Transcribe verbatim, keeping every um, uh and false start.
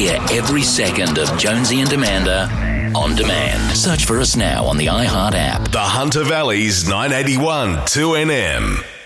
Hear every second of Jonesy and Amanda on demand. Search for us now on the iHeart app. The Hunter Valley's nine eighty-one two N M.